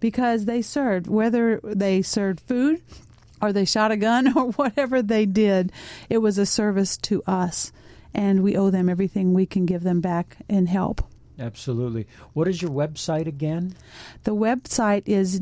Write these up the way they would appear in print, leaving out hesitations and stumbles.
because they served, whether they served food or they shot a gun or whatever they did. It was a service to us, and we owe them everything we can give them back in help. Absolutely. What is your website again? The website is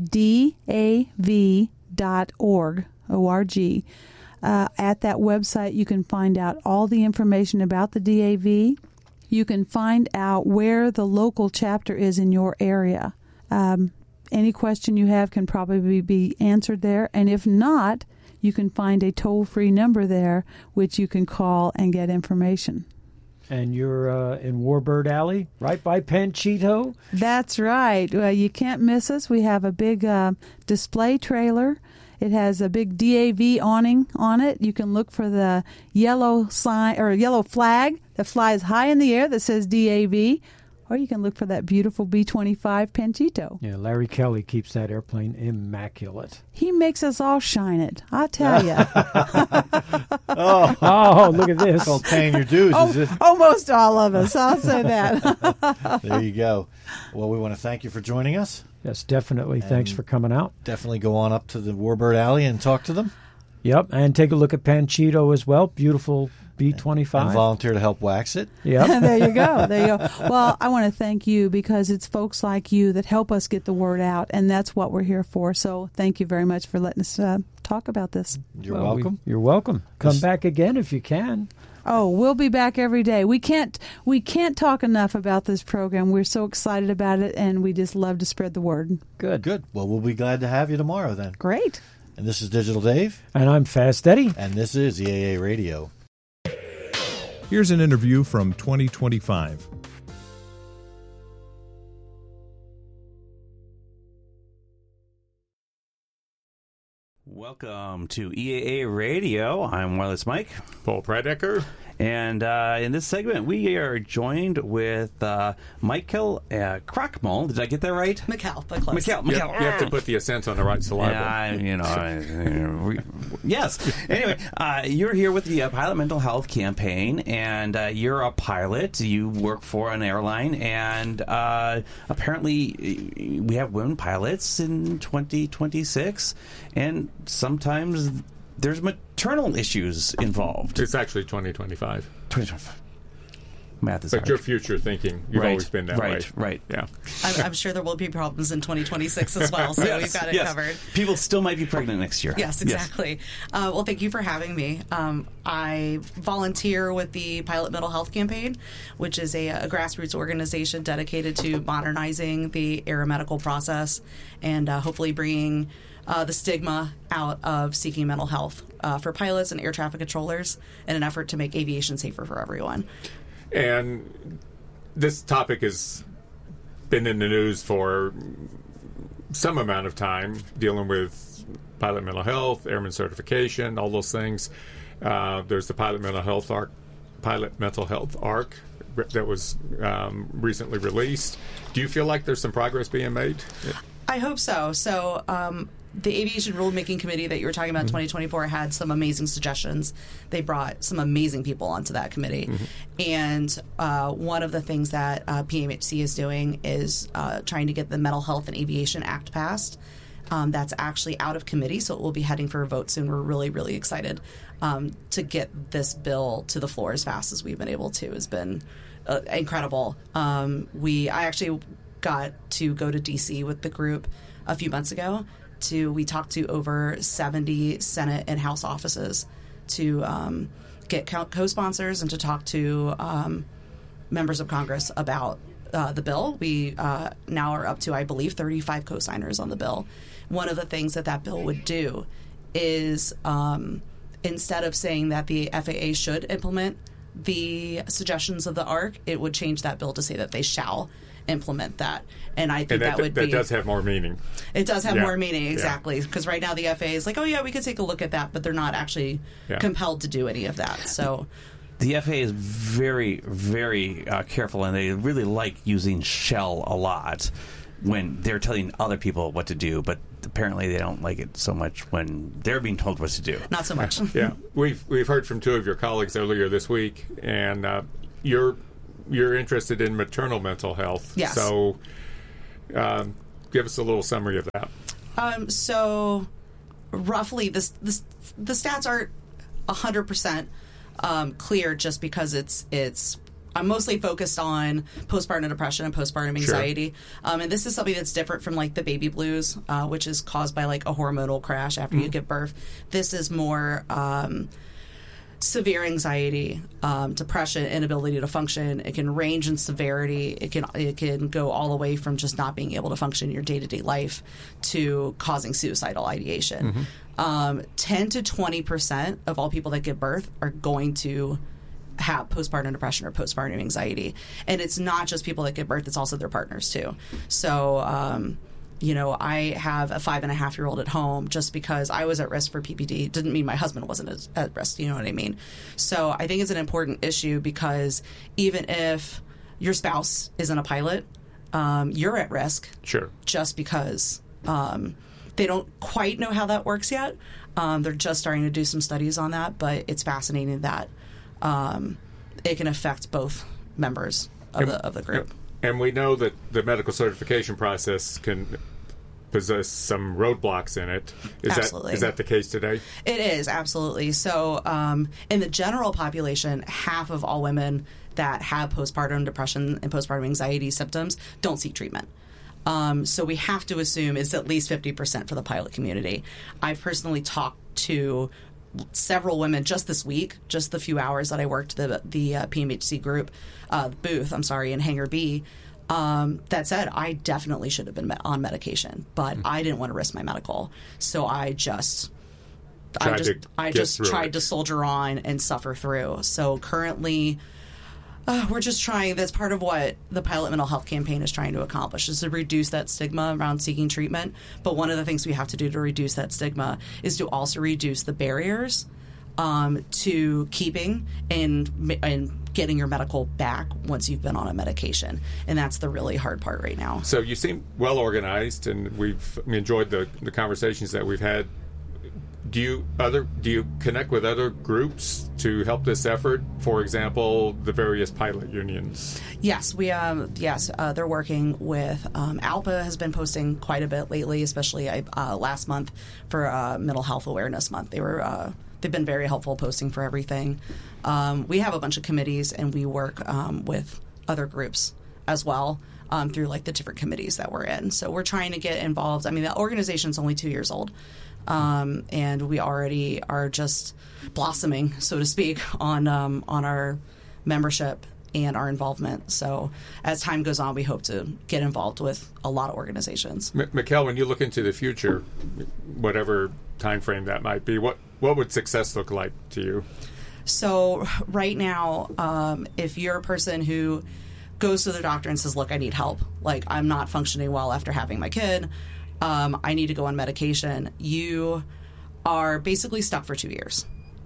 dav.org, O-R-G. At that website, you can find out all the information about the DAV. You can find out where the local chapter is in your area. Any question you have can probably be answered there. And if not, you can find a toll-free number there, which you can call and get information. And you're in Warbird Alley, right by Panchito? That's right. You can't miss us. We have a big display trailer. It has a big DAV awning on it. You can look for the yellow sign or yellow flag that flies high in the air that says DAV, or you can look for that beautiful B-25 Panchito. Yeah, Larry Kelly keeps that airplane immaculate. He makes us all shine it, I'll tell you. Oh, look at this. It's called paying your dues, is it? Almost all of us, I'll say that. There you go. Well, we want to thank you for joining us. Yes, definitely. Thanks for coming out. Definitely go on up to the Warbird Alley and talk to them. Yep, and take a look at Panchito as well. Beautiful B-25. And volunteer to help wax it. Yep. There you go. Well, I want to thank you because it's folks like you that help us get the word out, and that's what we're here for. So thank you very much for letting us talk about this. You're welcome. You're welcome. Come back again if you can. Oh, we'll be back every day. We can't talk enough about this program. We're so excited about it, and we just love to spread the word. Good. Well, we'll be glad to have you tomorrow then. Great. And this is Digital Dave. And I'm Fast Eddie. And this is EAA Radio. Here's an interview from 2025. Welcome to EAA Radio. I'm Wireless Mike. Paul Pradecker. And in this segment, we are joined with Michael Krochmal. Did I get that right? Mikkel, but close. Mikkel. You have to put the accent on the right syllable. Yes. Anyway, you're here with the Pilot Mental Health Campaign, and you're a pilot. You work for an airline, and apparently we have women pilots in 2026, and sometimes there's maternal issues involved. It's actually 2025. 2025. Math is But hard. your future thinking, you've always been that way. Right. Yeah. I'm sure there will be problems in 2026 as well, so we've got it covered. People still might be pregnant next year. Yes, exactly. Well, thank you for having me. I volunteer with the Pilot Mental Health Campaign, which is a grassroots organization dedicated to modernizing the aeromedical process and hopefully bringing the stigma out of seeking mental health for pilots and air traffic controllers in an effort to make aviation safer for everyone. And this topic has been in the news for some amount of time, dealing with pilot mental health, airman certification, all those things. There's the Pilot Mental Health ARC that was recently released. Do you feel like there's some progress being made? I hope so. So the Aviation Rulemaking Committee that you were talking about in 2024 had some amazing suggestions. They brought some amazing people onto that committee. And one of the things that PMHC is doing is trying to get the Mental Health and Aviation Act passed. That's actually out of committee, so it will be heading for a vote soon. We're really, really excited to get this bill to the floor as fast as we've been able to. It's been incredible. I actually got to go to D.C. with the group a few months ago. We talked to over 70 Senate and House offices to get co-sponsors and to talk to members of Congress about the bill. We now are up to, I believe, 35 co-signers on the bill. One of the things that bill would do is instead of saying that the FAA should implement the suggestions of the ARC, it would change that bill to say that they shall implement that. And I think that does have more meaning. It does have more meaning, exactly. Because right now the FAA is like, oh yeah, we could take a look at that, but they're not actually compelled to do any of that. So the FAA is very, very careful, and they really like using shall a lot when they're telling other people what to do, but apparently they don't like it so much when they're being told what to do. Not so much. Yeah. We've heard from two of your colleagues earlier this week, and you're interested in maternal mental health. Yes. So give us a little summary of that. So roughly, the stats aren't 100% clear just because it's. I'm mostly focused on postpartum depression and postpartum anxiety. Sure. And this is something that's different from like the baby blues, which is caused by like a hormonal crash after you give birth. This is more severe anxiety, depression, inability to function. It can range in severity. It can go all the way from just not being able to function in your day-to-day life to causing suicidal ideation. 10 to 20% of all people that give birth are going to have postpartum depression or postpartum anxiety. And it's not just people that give birth, it's also their partners too. So, I have a 5.5-year-old at home just because I was at risk for PPD. Didn't mean my husband wasn't at risk, you know what I mean? So I think it's an important issue because even if your spouse isn't a pilot, you're at risk. Sure. Just because they don't quite know how that works yet. They're just starting to do some studies on that, but it's fascinating that it can affect both members of the group. And we know that the medical certification process can possess some roadblocks in it. Is that the case today? It is, absolutely. So in the general population, half of all women that have postpartum depression and postpartum anxiety symptoms don't seek treatment. So we have to assume it's at least 50% for the pilot community. I've personally talked to several women just this week, just the few hours that I worked the PMHC group booth, in Hangar B, that said I definitely should have been on medication, but I didn't want to risk my medical, so I just tried to soldier on and suffer through. So currently, we're just trying. That's part of what the Pilot Mental Health Campaign is trying to accomplish, is to reduce that stigma around seeking treatment. But one of the things we have to do to reduce that stigma is to also reduce the barriers to keeping and getting your medical back once you've been on a medication. And that's the really hard part right now. So you seem well organized, and we've enjoyed the conversations that we've had. Do you connect with other groups to help this effort? For example, the various pilot unions. Yes, they're working with ALPA has been posting quite a bit lately, especially last month for Mental Health Awareness Month. They've been very helpful posting for everything. We have a bunch of committees, and we work with other groups as well through like the different committees that we're in. So we're trying to get involved. I mean, the organization's only 2 years old. And we already are just blossoming, so to speak, on our membership and our involvement. So as time goes on, we hope to get involved with a lot of organizations. Mikkel, when you look into the future, whatever time frame that might be, what would success look like to you? So right now, if you're a person who goes to the doctor and says, look, I need help, like I'm not functioning well after having my kid, I need to go on medication, you are basically stuck for 2 years.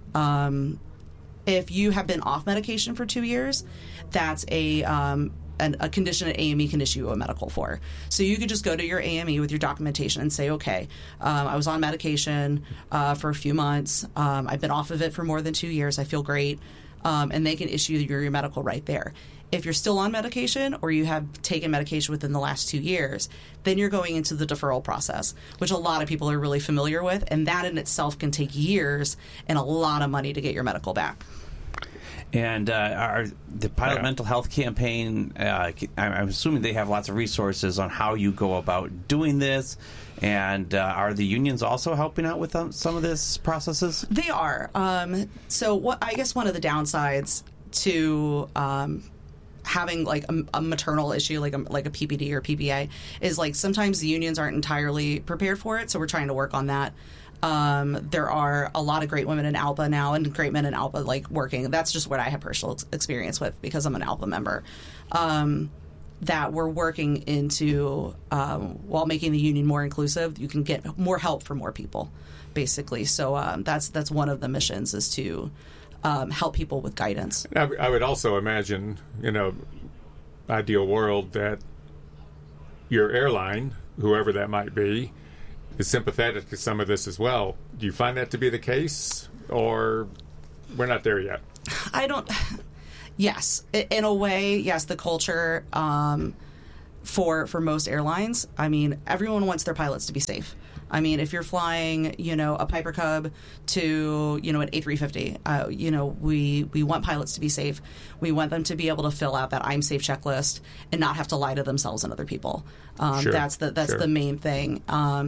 If you have been off medication for 2 years, that's a condition an AME can issue a medical for. So you could just go to your AME with your documentation and say, okay, I was on medication for a few months. I've been off of it for more than 2 years. I feel great. And they can issue your medical right there. If you're still on medication or you have taken medication within the last 2 years, then you're going into the deferral process, which a lot of people are really familiar with, and that in itself can take years and a lot of money to get your medical back. And the Pilot Mental Health Campaign, I'm assuming they have lots of resources on how you go about doing this. And are the unions also helping out with some of this processes? They are. So I guess one of the downsides to having like a maternal issue like a PPD or PPA is like sometimes the unions aren't entirely prepared for it, so we're trying to work on that. There are a lot of great women in ALPA now and great men in ALPA like working. That's just what I have personal experience with because I'm an ALPA member. That we're working into while making the union more inclusive, you can get more help for more people, basically. So that's one of the missions is to help people with guidance. I would also imagine, ideal world that your airline, whoever that might be, is sympathetic to some of this as well. Do you find that to be the case, or we're not there yet? Yes. In a way, yes, the culture for most airlines, I mean, everyone wants their pilots to be safe. I mean, if you're flying, a Piper Cub to, an A350, we want pilots to be safe. We want them to be able to fill out that I'm safe checklist and not have to lie to themselves and other people. Sure. That's the main thing.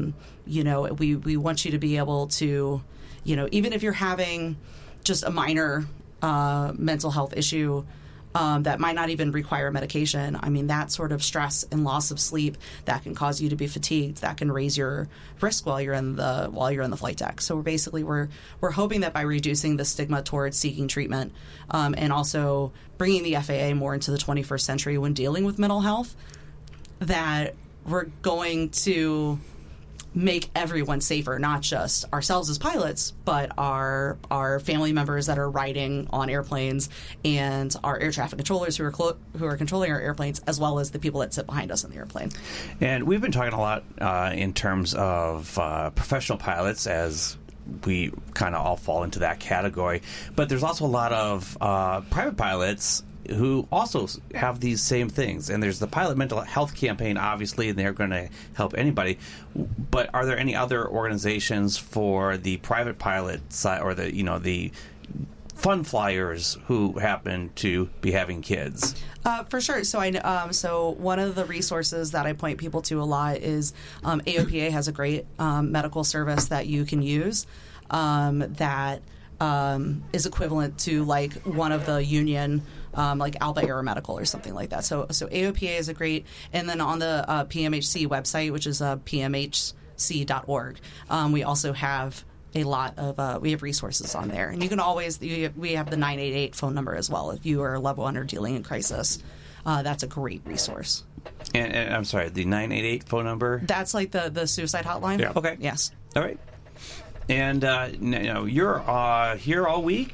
We want you to be able to, even if you're having just a minor mental health issue, that might not even require medication. I mean, that sort of stress and loss of sleep that can cause you to be fatigued, that can raise your risk while you're in the flight deck. So we're hoping that by reducing the stigma towards seeking treatment, and also bringing the FAA more into the 21st century when dealing with mental health, that we're going to make everyone safer, not just ourselves as pilots, but our family members that are riding on airplanes and our air traffic controllers who are controlling our airplanes, as well as the people that sit behind us in the airplane. And we've been talking a lot in terms of professional pilots, as we kind of all fall into that category. But there's also a lot of private pilots who also have these same things. And there's the Pilot Mental Health Campaign, obviously, and they're going to help anybody. But are there any other organizations for the private pilot side, or the fun flyers who happen to be having kids? For sure. So so one of the resources that I point people to a lot is AOPA has a great medical service that you can use that is equivalent to like one of the union, like Alba Aeromedical or something like that. So AOPA is a great, and then on the PMHC website, which is pmhc.org, we also have a lot of we have resources on there, and you can always we have the 988 phone number as well if you are a loved one or dealing in crisis. That's a great resource. And I'm sorry, the 988 phone number? That's like the suicide hotline. Yeah. Okay. Yes. All right. And you're here all week.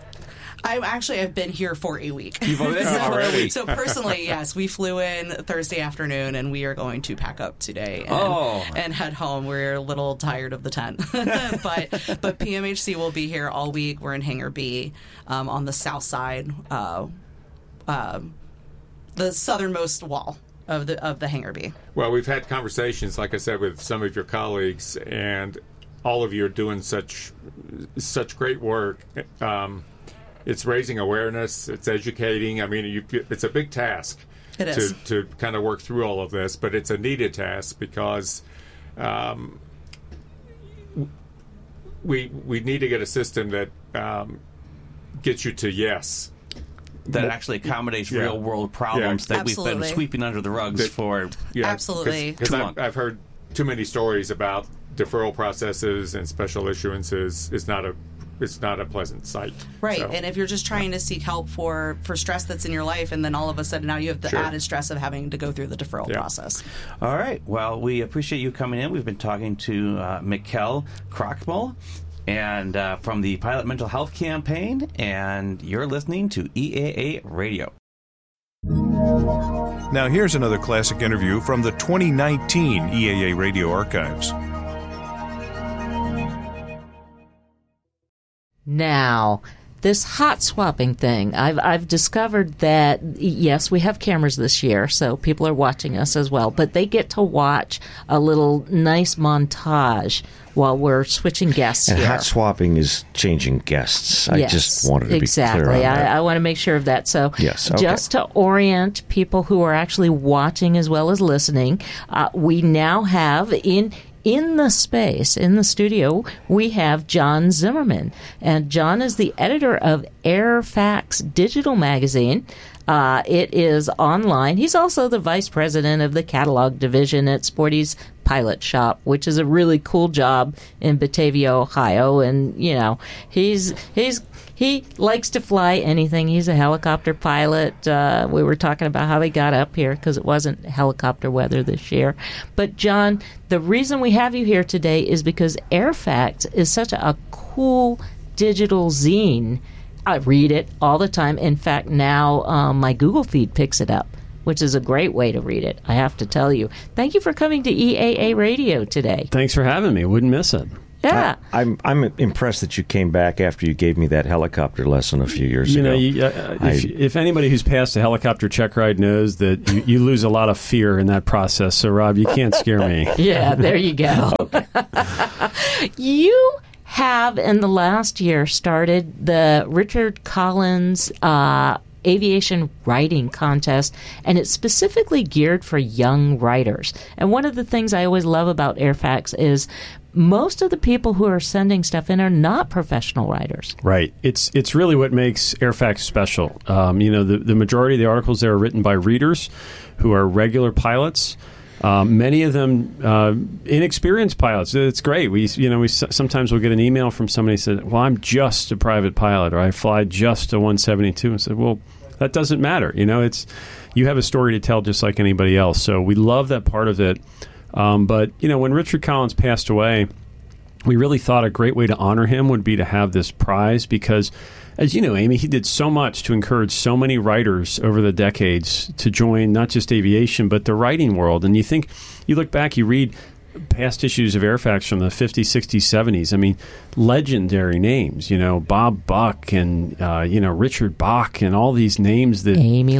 I've been here for a week. You've been here for a week. So personally, yes, we flew in Thursday afternoon, and we are going to pack up today and head home. We're a little tired of the tent, but PMHC will be here all week. We're in Hangar B on the south side, the southernmost wall of the Hangar B. Well, we've had conversations, like I said, with some of your colleagues, and all of you are doing such great work. It's raising awareness. It's educating. I mean, it's a big task to kind of work through all of this, but it's a needed task because we need to get a system that gets you to yes. That actually accommodates real world problems that Absolutely. we've been sweeping under the rugs for. Yeah, Absolutely. Because I've heard too many stories about deferral processes and special issuances. It's not a pleasant sight. Right, So, and if you're just trying to seek help for stress that's in your life, and then all of a sudden now you have the Sure. added stress of having to go through the deferral process. All right. Well, we appreciate you coming in. We've been talking to Mikkel Krochmal and from the Pilot Mental Health Campaign, and you're listening to EAA Radio. Now here's another classic interview from the 2019 EAA Radio Archives. Now, this hot swapping thing, I've discovered that, yes, we have cameras this year, so people are watching us as well, but they get to watch a little nice montage while we're switching guests And here. hot swapping is changing guests. I Yes, just wanted to be exactly. clear on that. I want to make sure of that. So Yes, okay. just to orient people who are actually watching as well as listening, we now have in the space, in the studio, we have John Zimmerman. And John is the editor of Airfax Digital Magazine. It is online. He's also the vice president of the catalog division at Sporty's Pilot Shop, which is a really cool job in Batavia, Ohio. And, you know, he likes to fly anything. He's a helicopter pilot. We were talking about how he got up here because it wasn't helicopter weather this year. But, John, the reason we have you here today is because Airfax is such a cool digital zine. I read it all the time. In fact, now my Google feed picks it up, which is a great way to read it, I have to tell you. Thank you for coming to EAA Radio today. Thanks for having me. Wouldn't miss it. Yeah. I'm impressed that you came back after you gave me that helicopter lesson a few years ago. If anybody who's passed a helicopter check ride knows that you lose a lot of fear in that process. So, Rob, you can't scare me. Yeah, there you go. You have, in the last year, started the Richard Collins Aviation Writing Contest, and it's specifically geared for young writers. And one of the things I always love about Airfax is most of the people who are sending stuff in are not professional writers. Right. It's really what makes Airfax special. The majority of the articles there are written by readers who are regular pilots. Many of them inexperienced pilots. It's great. We sometimes we'll get an email from somebody who said, "Well, I'm just a private pilot, or I fly just a 172," and said, "Well, that doesn't matter. You have a story to tell just like anybody else." So we love that part of it. But when Richard Collins passed away, we really thought a great way to honor him would be to have this prize because, as you know, Amy, he did so much to encourage so many writers over the decades to join not just aviation, but the writing world. And you look back, you read past issues of Airfax from the 50s, 60s, 70s. I mean, legendary names, Bob Buck and, Richard Bach and all these names that... Amy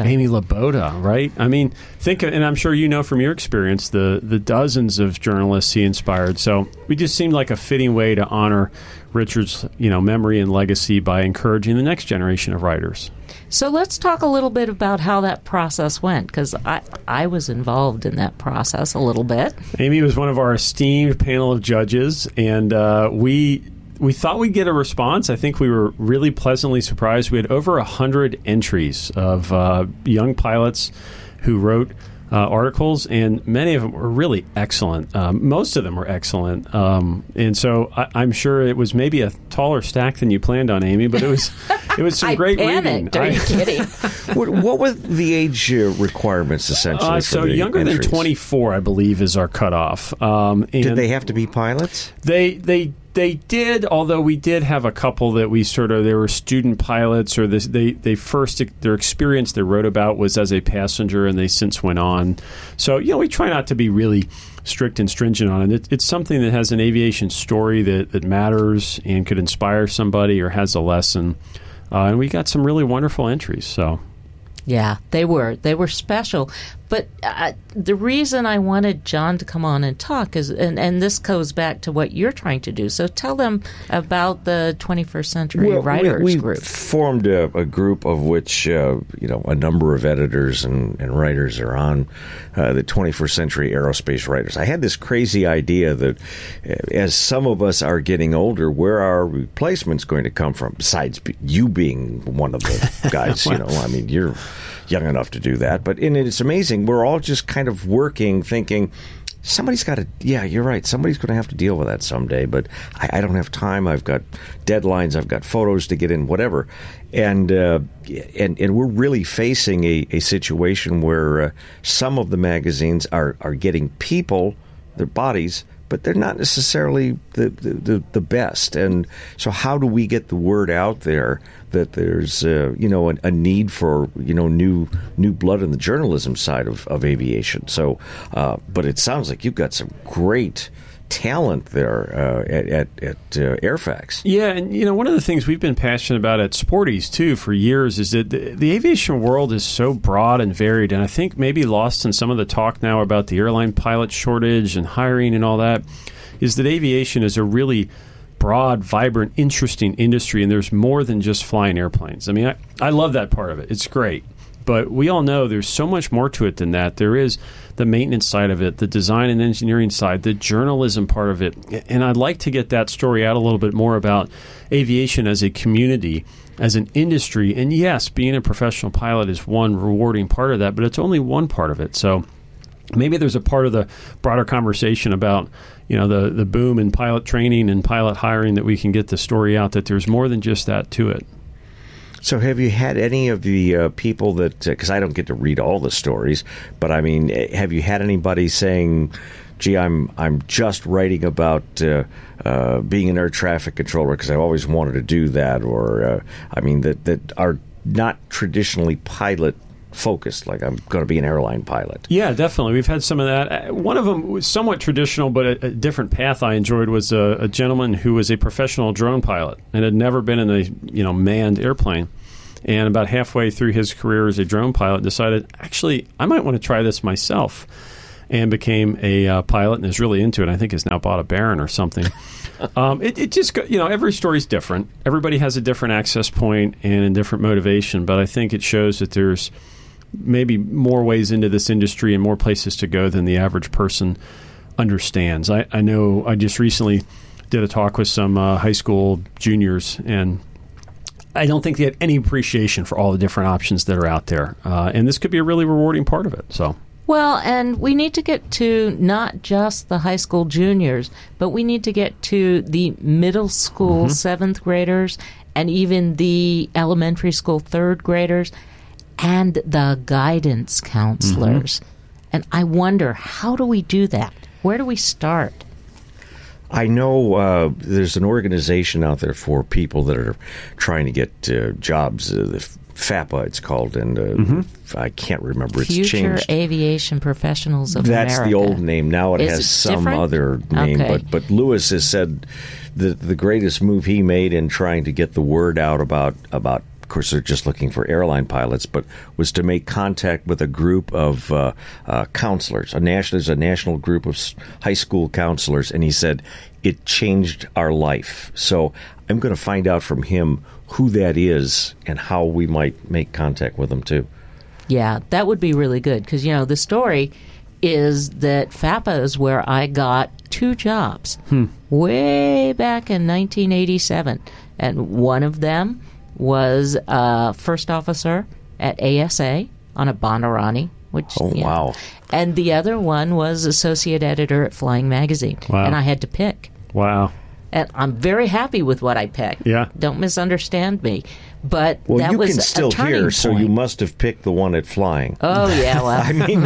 Laboda, right? I mean, and I'm sure you know from your experience, the dozens of journalists he inspired. So we just seemed like a fitting way to honor Richard's, memory and legacy by encouraging the next generation of writers. So let's talk a little bit about how that process went, because I was involved in that process a little bit. Amy was one of our esteemed panel of judges, and we thought we'd get a response. I think we were really pleasantly surprised. We had over 100 entries of young pilots who wrote articles, and many of them were really excellent. Most of them were excellent. And so I'm sure it was maybe a taller stack than you planned on, Amy, but it was some great reading. Are you kidding? What were the age requirements, essentially? So younger entries? than 24, I believe, is our cutoff. Did they have to be pilots? They did, although we did have a couple that they were student pilots, or their experience they wrote about was as a passenger, and they since went on. So, we try not to be really strict and stringent on it. It's something that has an aviation story that matters and could inspire somebody or has a lesson. And we got some really wonderful entries, so... Yeah, they were special. But the reason I wanted John to come on and talk is, and this goes back to what you're trying to do. So tell them about the 21st Century Writers Group. We formed a group of which, a number of editors and writers are on the 21st Century Aerospace Writers. I had this crazy idea that as some of us are getting older, where are replacements going to come from? Besides you being one of the guys, you're young enough to do that. But it's amazing. We're all just kind of working, thinking, somebody's got to, yeah, you're right, somebody's going to have to deal with that someday, but I don't have time. I've got deadlines. I've got photos to get in, whatever. And we're really facing a situation where some of the magazines are getting people, their bodies, but they're not necessarily the best. And so how do we get the word out there that there's a need for new blood in the journalism side of aviation? So but it sounds like you've got some great talent there at Airfax. Yeah, and one of the things we've been passionate about at Sporties too for years is that the aviation world is so broad and varied, and I think maybe lost in some of the talk now about the airline pilot shortage and hiring and all that, is that aviation is a really broad, vibrant, interesting industry, and there's more than just flying airplanes. I mean, I love that part of it. It's great. But we all know there's so much more to it than that. There is the maintenance side of it, the design and engineering side, the journalism part of it. And I'd like to get that story out a little bit more about aviation as a community, as an industry. And yes, being a professional pilot is one rewarding part of that, but it's only one part of it. So maybe there's a part of the broader conversation about the boom in pilot training and pilot hiring that we can get the story out, that there's more than just that to it. So have you had any of the people that, because I don't get to read all the stories, but I mean, have you had anybody saying, gee, I'm just writing about being an air traffic controller because I always wanted to do that, or, that are not traditionally pilot focused, like I'm going to be an airline pilot. Yeah, definitely. We've had some of that. One of them was somewhat traditional, but a different path I enjoyed was a gentleman who was a professional drone pilot and had never been in a manned airplane. And about halfway through his career as a drone pilot, decided, actually, I might want to try this myself, and became a pilot and is really into it. I think has now bought a Baron or something. It just, every story's different. Everybody has a different access point and a different motivation, but I think it shows that there's maybe more ways into this industry and more places to go than the average person understands. I know I just recently did a talk with some high school juniors, and I don't think they had any appreciation for all the different options that are out there. And this could be a really rewarding part of it. So. Well, and we need to get to not just the high school juniors, but we need to get to the middle school 7th graders and even the elementary school 3rd graders and the guidance counselors. And I wonder, how do we do that? Where do we start? I know there's an organization out there for people that are trying to get jobs, the FAPA it's called, and I can't remember. It's Future changed. Aviation Professionals of That's America. the old name. Now it Is has it some different? other name. Okay. But Lewis has said that the greatest move he made in trying to get the word out about of course, they're just looking for airline pilots, but was to make contact with a group of counselors. There's a national group of high school counselors, and he said it changed our life. So I'm going to find out from him who that is and how we might make contact with them too. Yeah, that would be really good because, the story is that FAPA is where I got 2 jobs way back in 1987. And one of them was first officer at ASA on a Banarani. Wow. And the other one was associate editor at Flying Magazine. Wow. And I had to pick. Wow. And I'm very happy with what I picked. Yeah. Don't misunderstand me. But Well, that you was can still a turning hear, point. so you must have picked the one at Flying. Oh, yeah, well. I mean,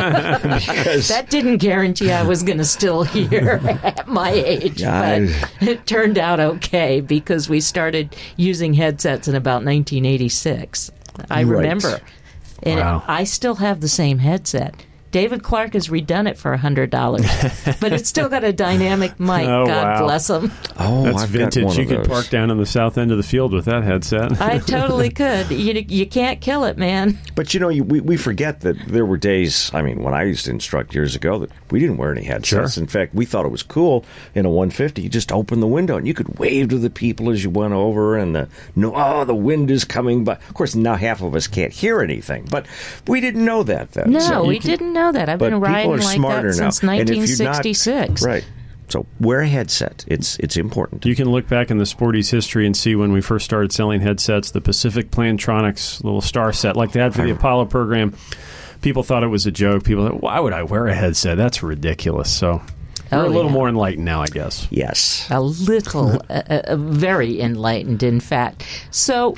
because That didn't guarantee I was going to still hear at my age, but it turned out okay because we started using headsets in about 1986. I Right. remember. And Wow. I still have the same headset. David Clark has redone it for $100, but it's still got a dynamic mic. Oh, God wow. bless him. That's I've got vintage. one You of could those. park down on the south end of the field with that headset. I totally could. You can't kill it, man. But we forget that there were days, when I used to instruct years ago, that we didn't wear any headsets. Sure. In fact, we thought it was cool in a 150. You just open the window and you could wave to the people as you went over, and the wind is coming by. Of course, now half of us can't hear anything, but we didn't know that then. No, So we didn't know that. I've but been riding people are like smarter that now. since And if you're not- 1966. right. So wear a headset. It's important. You can look back in the Sporty's history and see when we first started selling headsets, the Pacific Plantronics little star set, like they had for the Apollo program. People thought it was a joke. People thought, why would I wear a headset? That's ridiculous. So we're a little more enlightened now, I guess. Yes. A little, very enlightened, in fact. So,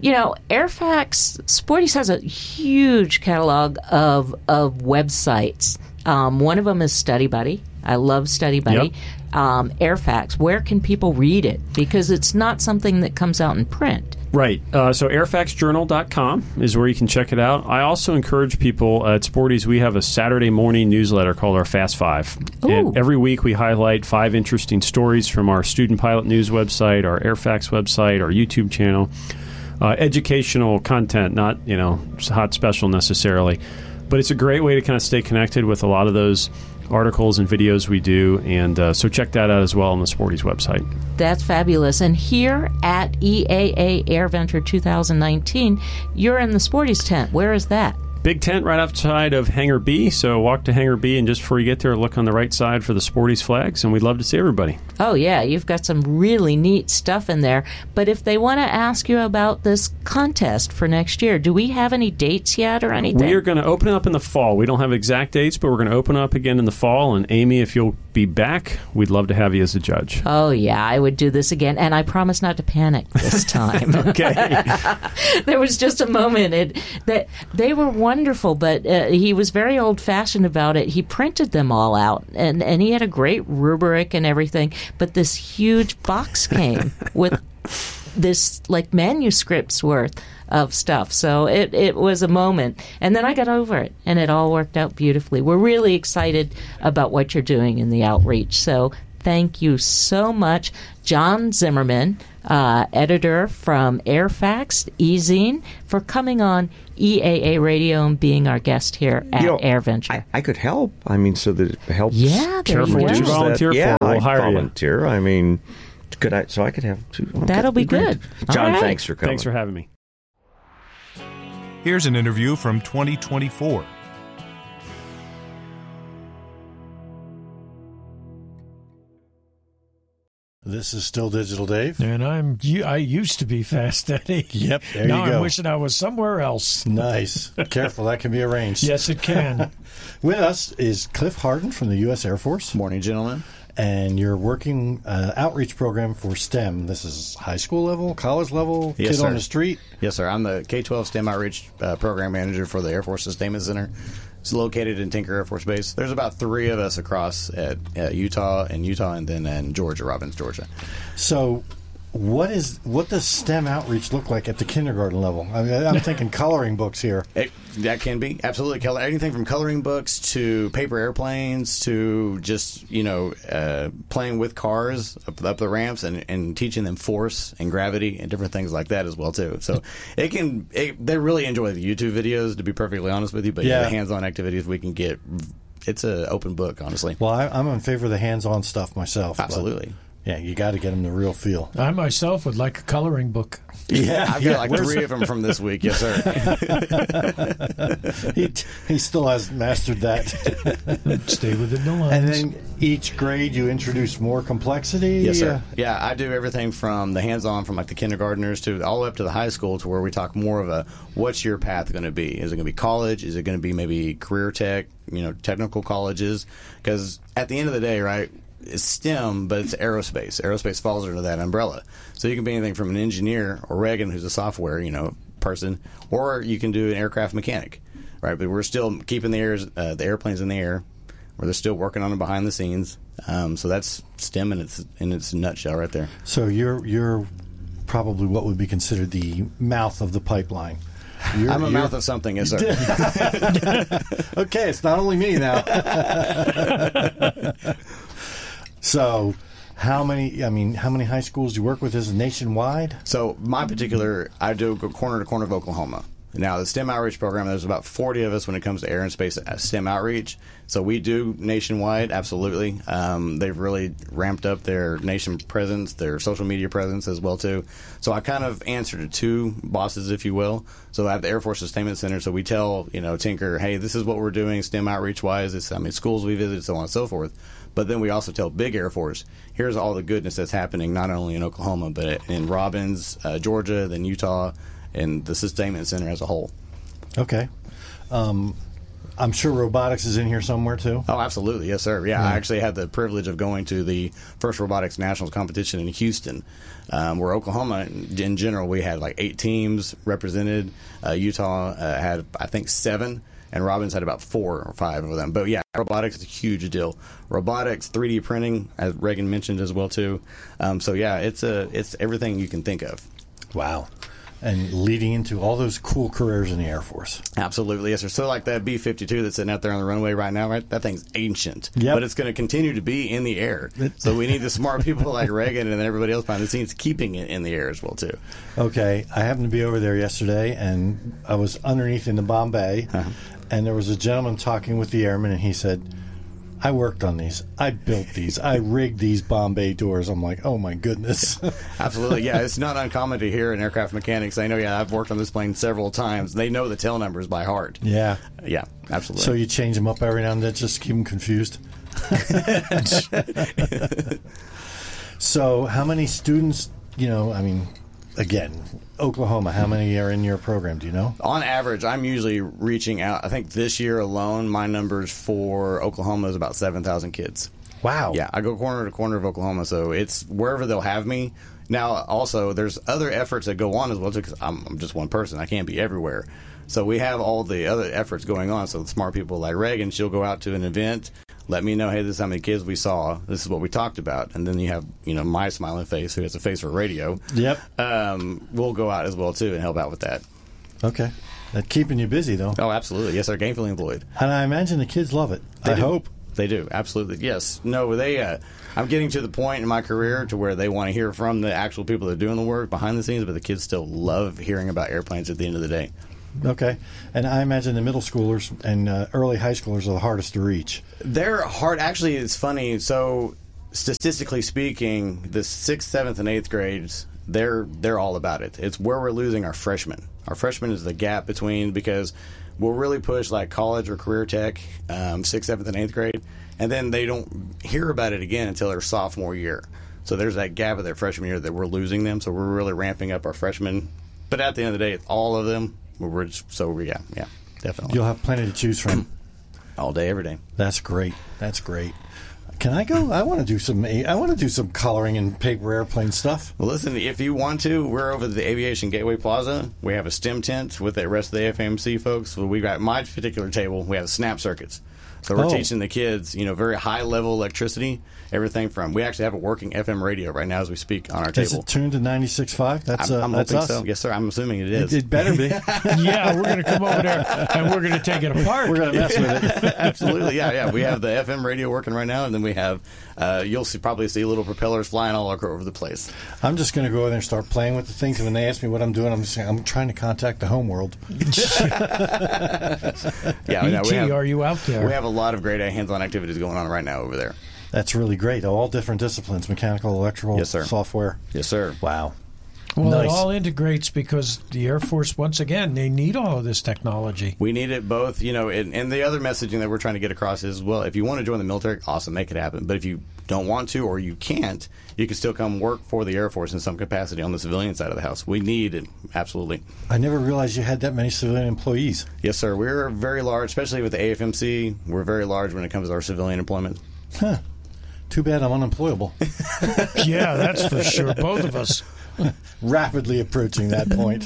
Airfax, Sporty's has a huge catalog of websites. One of them is Study Buddy. I love Study Buddy. Yep. Airfax, where can people read it? Because it's not something that comes out in print. Right. So airfaxjournal.com is where you can check it out. I also encourage people at Sporty's, we have a Saturday morning newsletter called our Fast Five. Ooh. And every week we highlight 5 interesting stories from our Student Pilot News website, our Airfax website, our YouTube channel. Educational content, not, hot special necessarily. But it's a great way to kind of stay connected with a lot of those articles and videos we do, and so check that out as well on the Sporty's website. That's fabulous. And here at EAA AirVenture 2019, you're in the Sporty's tent. Where is that? Big tent right outside of Hangar B, so walk to Hangar B, and just before you get there, look on the right side for the Sporty's flags, and we'd love to see everybody. Oh, yeah, you've got some really neat stuff in there. But if they want to ask you about this contest for next year, do we have any dates yet or anything? We are going to open it up in the fall. We don't have exact dates, but we're going to open it up again in the fall, and Amy, if you'll be back, we'd love to have you as a judge. Oh, yeah, I would do this again, and I promise not to panic this time. Okay. There was just a moment that they were wonderful, but he was very old-fashioned about it. He printed them all out, and he had a great rubric and everything, but this huge box came with this, like, manuscripts worth of stuff. So it was a moment. And then I got over it, and it all worked out beautifully. We're really excited about what you're doing in the outreach. So thank you so much, John Zimmerman, editor from Airfax, eZine, for coming on EAA Radio and being our guest here at AirVenture. I could help. I mean, so that it helps. Yeah, there you What go. you volunteer Yeah, for, we'll I'd hire volunteer. I mean, could I? So I could have two. Okay. That'll be Great. good. All John, right. thanks for coming. Thanks for having me. Here's an interview from 2024. This is still Digital Dave. And I used to be Fast Eddie. Yep, there now you go. I'm wishing I was somewhere else. Nice. Careful, that can be arranged. Yes, it can. With us is Cliff Harden from the U.S. Air Force. Morning, gentlemen. And you're working outreach program for STEM. This is high school level, college level, Yes, kid sir. on the street. Yes, sir. I'm the K-12 STEM Outreach Program Manager for the Air Force Sustainment Center. It's located in Tinker Air Force Base. There's about 3 of us across at Utah, and then in Georgia, Robbins, Georgia. So what does STEM outreach look like at the kindergarten level? I mean, I'm thinking coloring books here. That can be absolutely anything from coloring books to paper airplanes to just playing with cars up the ramps and teaching them force and gravity and different things like that as well too. So they really enjoy the YouTube videos, to be perfectly honest with you. But the hands-on activities we can get, it's an open book, honestly. Well, I'm in favor of the hands-on stuff myself. Absolutely. Yeah, you got to get them the real feel. I myself would like a coloring book. Yeah, I've got 3 of them from this week. Yes, sir. he still hasn't mastered that. Stay within the lines. And then each grade you introduce more complexity. Yes, sir. Yeah, I do everything from the hands-on, from like the kindergartners to all the way up to the high school, to where we talk more of what's your path going to be? Is it going to be college? Is it going to be maybe career tech? Technical colleges? Because at the end of the day, right? It's STEM, but it's aerospace. Aerospace falls under that umbrella. So you can be anything from an engineer, or Reagan, who's a software, person, or you can do an aircraft mechanic, right? But we're still keeping the airplanes in the air, or they're still working on them behind the scenes. So that's STEM in its nutshell, right there. So you're probably what would be considered the mouth of the pipeline. I'm a mouth of something, yes, sir. Okay, it's not only me now. So, how many high schools do you work with? Is it nationwide? So, my particular, I do go corner to corner of Oklahoma. Now, the STEM Outreach Program, there's about 40 of us when it comes to air and space STEM outreach. So, we do nationwide, absolutely. They've really ramped up their nation presence, their social media presence as well, too. So, I kind of answer to 2 bosses, if you will. So, I have the Air Force Sustainment Center. So, we tell, Tinker, hey, this is what we're doing STEM outreach-wise. It's schools we visit, so on and so forth. But then we also tell Big Air Force, here's all the goodness that's happening, not only in Oklahoma, but in Robbins, Georgia, then Utah, and the Sustainment Center as a whole. Okay. I'm sure robotics is in here somewhere, too. Oh, absolutely. Yes, sir. Yeah, I actually had the privilege of going to the first Robotics Nationals competition in Houston, where Oklahoma, in general, we had like 8 teams represented. Utah had, I think, 7. And Robbins had about 4 or 5 of them. But yeah, robotics is a huge deal. Robotics, 3D printing, as Reagan mentioned as well too. So yeah, it's everything you can think of. Wow. And leading into all those cool careers in the Air Force. Absolutely, yes, sir. So like that B-52 that's sitting out there on the runway right now, right? That thing's ancient. Yep. But it's going to continue to be in the air. So we need the smart people like Reagan and everybody else behind the scenes keeping it in the air as well, too. Okay. I happened to be over there yesterday, and I was underneath in the bomb bay, and there was a gentleman talking with the airman, and he said, I worked on these. I built these. I rigged these bomb bay doors. I'm like, oh, my goodness. Absolutely. Yeah, it's not uncommon to hear in aircraft mechanics. I know, I've worked on this plane several times. They know the tail numbers by heart. Yeah. Yeah, absolutely. So you change them up every now and then just to keep them confused? So how many students, again, Oklahoma, how many are in your program? Do you know? On average, I'm usually reaching out. I think this year alone, my numbers for Oklahoma is about 7,000 kids. Wow. Yeah, I go corner to corner of Oklahoma, so it's wherever they'll have me. Now, also, there's other efforts that go on as well, too, because I'm just one person. I can't be everywhere. So we have all the other efforts going on. So the smart people like Reagan, she'll go out to an event, let me know, hey, this is how many kids we saw. This is what we talked about. And then you have, my smiling face, who has a face for radio. Yep. We'll go out as well, too, and help out with that. Okay. That's keeping you busy, though. Oh, absolutely. Yes, they're gainfully employed. And I imagine the kids love it. They I do. hope. They do. Absolutely. Yes. No, they... I'm getting to the point in my career to where they want to hear from the actual people that are doing the work behind the scenes, but the kids still love hearing about airplanes at the end of the day. Okay. And I imagine the middle schoolers and early high schoolers are the hardest to reach. They're hard. Actually, it's funny. So, statistically speaking, the 6th, 7th, and 8th grades, they're all about it. It's where we're losing our freshmen. Our freshmen is the gap between, because we'll really push like college or career tech, 6th, 7th, and 8th grade, and then they don't hear about it again until their sophomore year. So there's that gap of their freshman year that we're losing them. So we're really ramping up our freshmen. But at the end of the day, it's all of them. Yeah, definitely. You'll have plenty to choose from. All day, every day. That's great. That's great. Can I go? I want to do some coloring and paper airplane stuff. Well, listen, if you want to, we're over at the Aviation Gateway Plaza. We have a STEM tent with the rest of the FAMC folks. So we got my particular table. We have snap circuits. So we're teaching the kids, very high-level electricity, everything from... We actually have a working FM radio right now as we speak on our table. Is it tuned to 96.5? That's I'm that's hoping us. so. Yes, sir. I'm assuming it is. It better be. Yeah, we're going to come over there and we're going to take it apart. We're going to mess with it. Absolutely, yeah. We have the FM radio working right now, and then we have... you'll probably see little propellers flying all over the place. I'm just going to go in there and start playing with the things. And when they ask me what I'm doing, I'm trying to contact the home world. Are you out there? We have a lot of great hands-on activities going on right now over there. That's really great. All different disciplines: mechanical, electrical, yes, sir. Software. Yes, sir. Wow. Well, nice. It all integrates because the Air Force, once again, they need all of this technology. We need it both, and the other messaging that we're trying to get across is, well, if you want to join the military, awesome, make it happen. But if you don't want to or you can't, you can still come work for the Air Force in some capacity on the civilian side of the house. We need it, absolutely. I never realized you had that many civilian employees. Yes, sir. We're very large, especially with the AFMC. We're very large when it comes to our civilian employment. Huh. Too bad I'm unemployable. Yeah, that's for sure. Both of us. Rapidly approaching that point.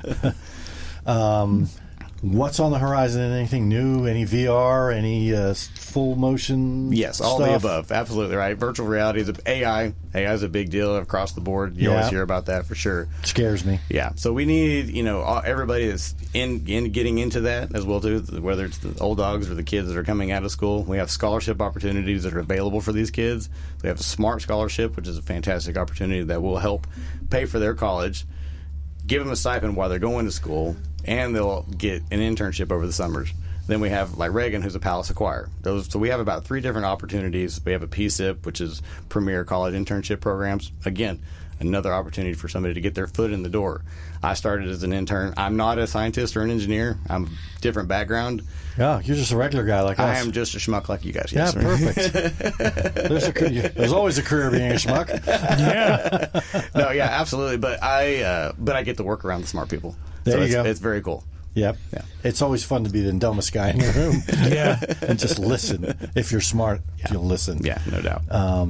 What's on the horizon? Anything new? Any VR? Any full motion? Yes, all stuff? the above. Absolutely right. Virtual reality is AI. AI is a big deal across the board. You always hear about that for sure. Scares me. Yeah. So we need everybody that's in getting into that as well too. Whether it's the old dogs or the kids that are coming out of school, we have scholarship opportunities that are available for these kids. We have a SMART scholarship, which is a fantastic opportunity that will help pay for their college, give them a stipend while they're going to school, and they'll get an internship over the summers. Then we have, like Reagan, who's a Palace Acquire. So we have about 3 different opportunities. We have a PSIP, which is Premier College Internship Programs. Again, another opportunity for somebody to get their foot in the door. I started as an intern. I'm not a scientist or an engineer. I'm a different background. Yeah, you're just a regular guy like us. I am just a schmuck like you guys. Yeah, Yes, sir. Perfect. There's always a career being a schmuck. Yeah. No, yeah, absolutely. But I get to work around the smart people. There you go. It's very cool. Yep. Yeah. It's always fun to be the dumbest guy in the room. Yeah. And just listen. If you're smart, you'll listen. Yeah, no doubt.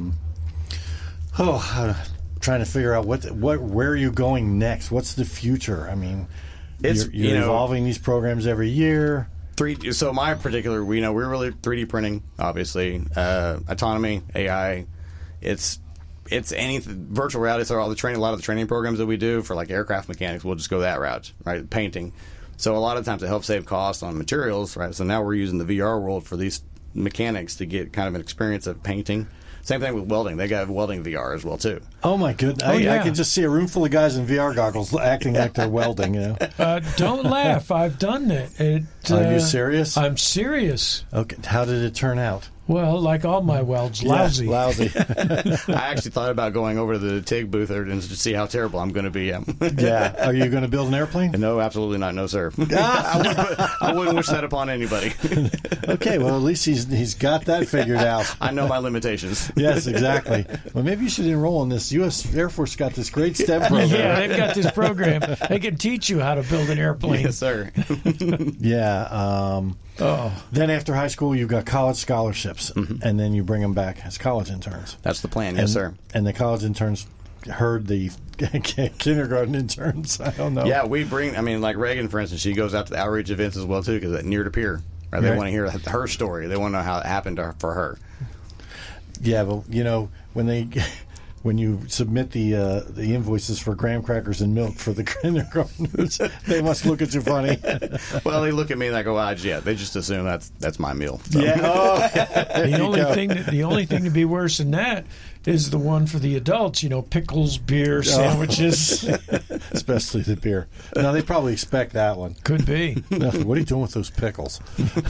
Trying to figure out where are you going next? What's the future? I mean, It's you're evolving these programs every year. So my particular, we're really 3D printing, obviously, autonomy, AI. It's anything virtual reality. So all the training, a lot of the training programs that we do for like aircraft mechanics, we'll just go that route, right? Painting. So a lot of times it helps save costs on materials, right? So now we're using the VR world for these mechanics to get kind of an experience of painting. Same thing with welding. They got welding VR as well too. Oh my goodness! I can just see a room full of guys in VR goggles acting like they're welding. Don't laugh. I've done it. Are you serious? I'm serious. Okay. How did it turn out? Well, like all my welds, lousy. Yeah, lousy. I actually thought about going over to the TIG booth and to see how terrible I'm going to be. Yeah. Are you going to build an airplane? No, absolutely not. No, sir. I wouldn't wish that upon anybody. Okay. Well, at least he's got that figured out. I know my limitations. Yes, exactly. Well, maybe you should enroll in this. U.S. Air Force got this great STEM program. Yeah, they've got this program. They can teach you how to build an airplane. Yes, sir. Yeah. Then after high school, you've got college scholarships, and then you bring them back as college interns. That's the plan, yes, sir. And the college interns heard the kindergarten interns. I don't know. Yeah, we bring, like Reagan, for instance, she goes out to the outreach events as well, too, because that near to peer. Right? They want to hear her story. They want to know how it happened for her. Yeah, but, when they when you submit the invoices for graham crackers and milk for the kindergartners, they must look at you funny. Well, they look at me and I go, yeah, they just assume that's my meal. So. Yeah. Oh, The only thing to be worse than that is the one for the adults. Pickles, beer, sandwiches, especially the beer. No, they probably expect that one. Could be. No, what are you doing with those pickles?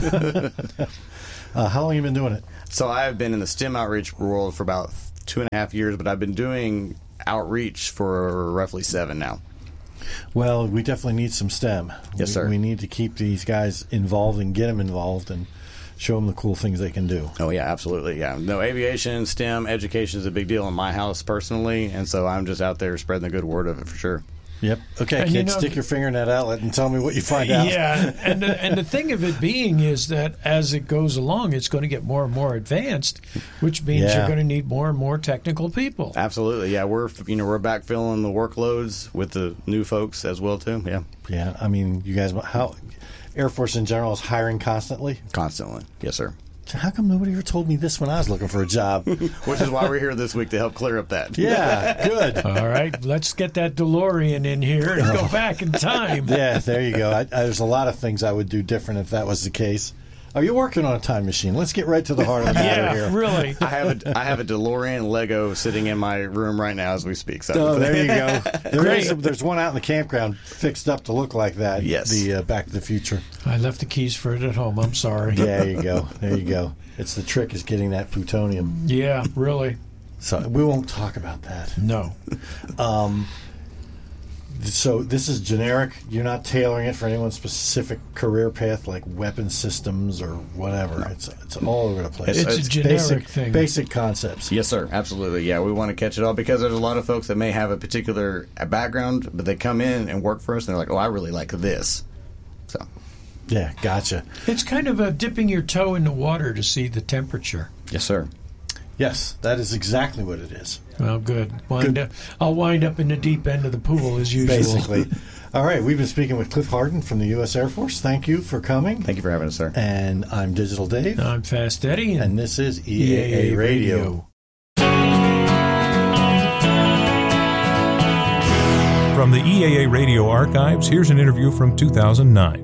How long have you been doing it? So I've been in the STEM outreach world for about 2.5 years, but I've been doing outreach for roughly 7 now. Well, we definitely need some STEM. Yes, sir. We need to keep these guys involved and get them involved and show them the cool things they can do. Oh, yeah, absolutely. Yeah. No, aviation, STEM, education is a big deal in my house personally, and so I'm just out there spreading the good word of it for sure. Yep. Okay, and kids, stick your finger in that outlet and tell me what you find out. Yeah, and the thing of it being is that as it goes along, it's going to get more and more advanced, which means you're going to need more and more technical people. Absolutely. Yeah, we're backfilling the workloads with the new folks as well too. Yeah. Yeah. I mean, you guys, how Air Force in general is hiring constantly? Constantly. Yes, sir. How come nobody ever told me this when I was looking for a job? Which is why we're here this week to help clear up that. Yeah, good. All right, let's get that DeLorean in here and go back in time. Yeah, there you go. There's a lot of things I would do different if that was the case. Are you working on a time machine? Let's get right to the heart of the matter here. Yeah, really. I have a DeLorean Lego sitting in my room right now as we speak. So there you go. There's one out in the campground fixed up to look like that. Yes. The Back to the Future. I left the keys for it at home. I'm sorry. There you go. There you go. It's the trick is getting that plutonium. Yeah, really. So we won't talk about that. No. So this is generic. You're not tailoring it for anyone's specific career path, like weapon systems or whatever. It's all over the place. It's a generic thing. Basic concepts. Yes, sir. Absolutely. Yeah, we want to catch it all because there's a lot of folks that may have a particular background, but they come in and work for us, and they're like, "Oh, I really like this." So. Yeah, gotcha. It's kind of dipping your toe in the water to see the temperature. Yes, sir. Yes, that is exactly what it is. Well, good. I'll wind up in the deep end of the pool as usual. Basically. All right, we've been speaking with Cliff Harden from the U.S. Air Force. Thank you for coming. Thank you for having us, sir. And I'm Digital Dave. I'm Fast Eddie. And this is EAA Radio. From the EAA Radio archives, here's an interview from 2009.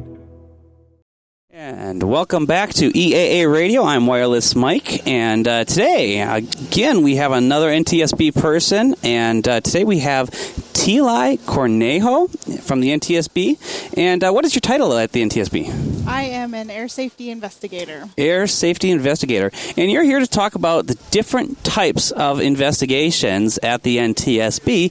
And welcome back to EAA Radio. I'm Wireless Mike, and today, again, we have another NTSB person, and today we have Teli Cornejo from the NTSB. And what is your title at the NTSB? I am an air safety investigator. Air safety investigator. And you're here to talk about the different types of investigations at the NTSB.